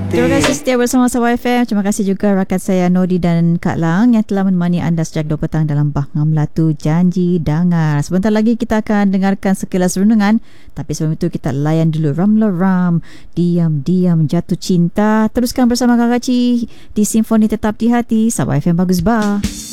Terima kasih setia bersama Sabah FM. Terima kasih juga rakan saya Nodi dan Kak Lang yang telah menemani anda sejak 2 petang dalam Bahang Melatu Janji Dangar. Sebentar lagi kita akan dengarkan sekilas renungan, tapi sebelum itu kita layan dulu Ramla Ram, Diam-Diam Jatuh Cinta. Teruskan bersama Kak Kaci di Simfoni Tetap di Hati. Sabah FM bagus bah.